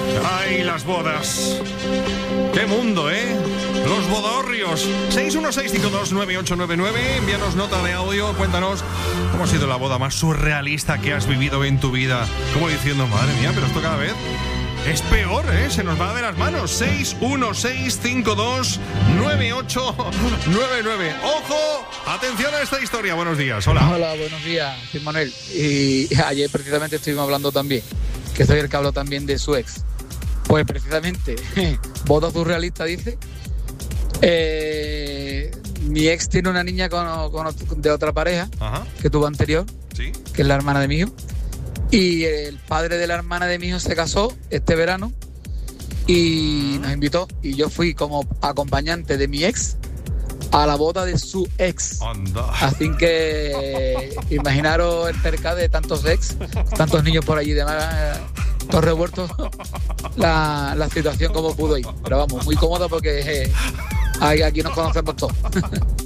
Ay, las bodas. ¡Qué mundo, eh! Los bodorrios. 616529899. Envíanos nota de audio. Cuéntanos cómo ha sido la boda más surrealista que has vivido en tu vida. Como diciendo, madre mía, pero esto cada vez es peor, ¿eh? Se nos va de las manos. 616529899. ¡Ojo! Atención a esta historia. Buenos días. Hola. Hola, buenos días. Soy Manuel. Y ayer precisamente estuvimos hablando también, que soy el que habló también de su ex. Pues precisamente, boda surrealista, dice. Mi ex tiene una niña de otra pareja. Ajá. Que tuvo anterior, ¿sí? Que es la hermana de mi hijo. Y el padre de la hermana de mi hijo se casó este verano y nos invitó. Y yo fui como acompañante de mi ex a la boda de su ex. Anda. Así que imaginaros el percal de tantos ex, tantos niños por allí, demás, todos revueltos, la situación como pudo ir. Pero vamos, muy cómoda porque aquí nos conocemos todos.